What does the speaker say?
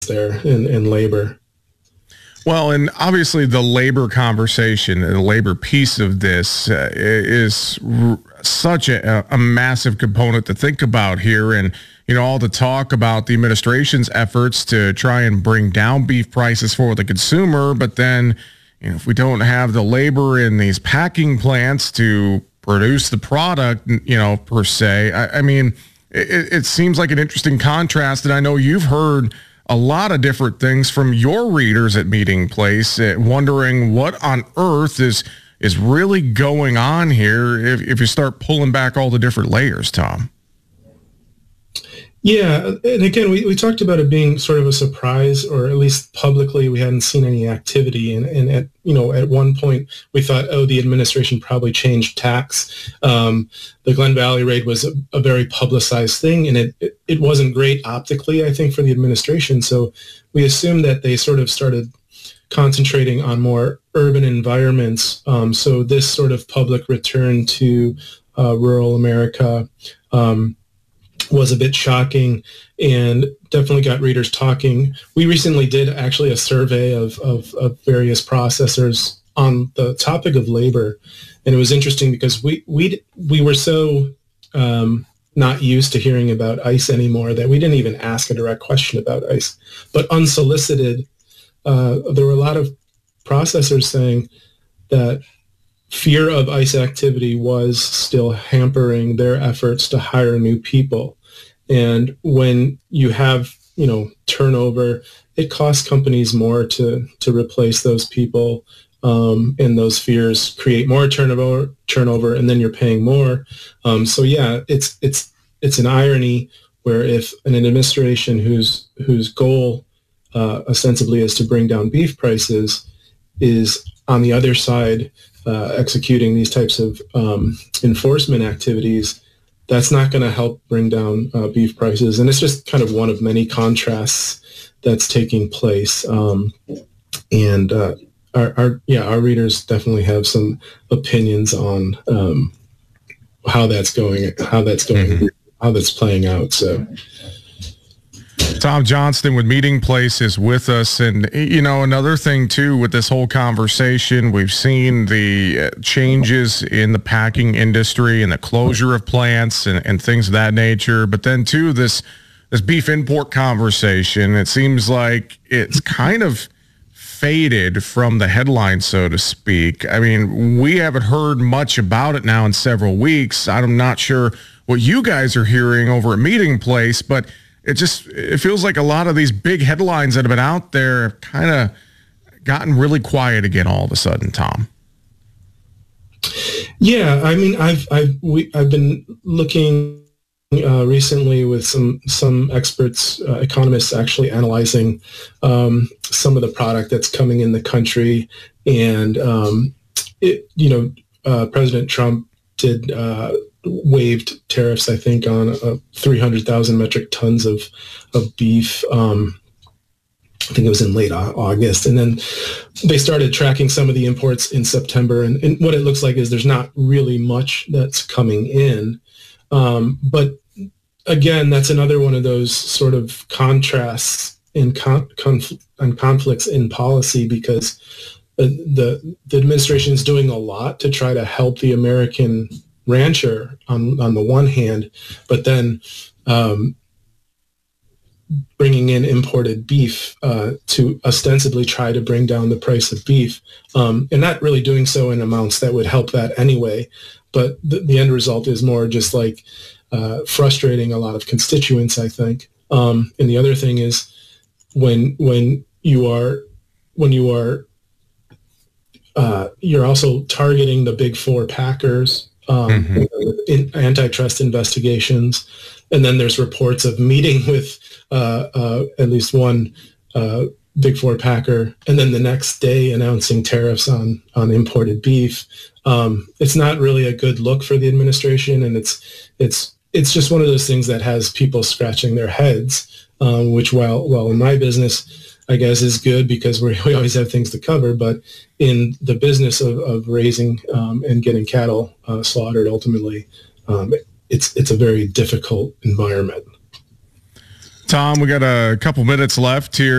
there in labor. Well, and obviously the labor conversation and the labor piece of this is such a massive component to think about here. And, all the talk about the administration's efforts to try and bring down beef prices for the consumer. But then, if we don't have the labor in these packing plants to produce the product, per se, I mean, it seems like an interesting contrast. And I know you've heard a lot of different things from your readers at Meeting Place, wondering what on earth is really going on here if you start pulling back all the different layers, Tom. Yeah, and again, we talked about it being sort of a surprise, or at least publicly we hadn't seen any activity. And at one point we thought, the administration probably changed tax. The Glen Valley raid was a very publicized thing, and it wasn't great optically, I think, for the administration. So we assumed that they sort of started concentrating on more urban environments. So this sort of public return to rural America was a bit shocking and definitely got readers talking. We recently did actually a survey of various processors on the topic of labor, and it was interesting because we were so not used to hearing ICE anymore that we didn't even ask a direct question about ICE. But unsolicited, there were a lot of processors saying that fear of ICE activity was still hampering their efforts to hire new people. And when you have, turnover, it costs companies more to replace those people. And those fears create more turnover, and then you're paying more. So yeah, it's an irony where if an administration whose goal ostensibly is to bring down beef prices is on the other side executing these types of enforcement activities, that's not going to help bring down beef prices. And it's just kind of one of many contrasts that's taking place. And our readers definitely have some opinions on how that's going, how that's playing out. So Tom Johnston with Meeting Place is with us. And, another thing, too, with this whole conversation, we've seen the changes in the packing industry and the closure of plants and things of that nature. But then, too, this beef import conversation, it seems like it's kind of faded from the headlines, so to speak. I mean, we haven't heard much about it now in several weeks. I'm not sure what you guys are hearing over at Meeting Place, but it feels like a lot of these big headlines that have been out there have kind of gotten really quiet again all of a sudden, Tom. Yeah, I mean, I've been looking recently with some experts, economists, actually analyzing some of the product that's coming in the country, and President Trump did. Waived tariffs, I think, on 300,000 metric tons of beef. I think it was in late August. And then they started tracking some of the imports in September. And what it looks like is there's not really much that's coming in. But again, that's another one of those sort of contrasts and conflicts in policy, because the administration is doing a lot to try to help the American rancher on the one hand, but then bringing in imported beef to ostensibly try to bring down the price of beef, and not really doing so in amounts that would help that anyway. But the end result is more just like frustrating a lot of constituents, I think. And the other thing is when you are you're also targeting the big four packers. In antitrust investigations, and then there's reports of meeting with at least one big four packer, and then the next day announcing tariffs on imported beef. It's not really a good look for the administration, and it's just one of those things that has people scratching their heads, which while in my business, I guess, is good because we always have things to cover. But in the business of raising and getting cattle slaughtered, ultimately, it's a very difficult environment. Tom, we got a couple minutes left here.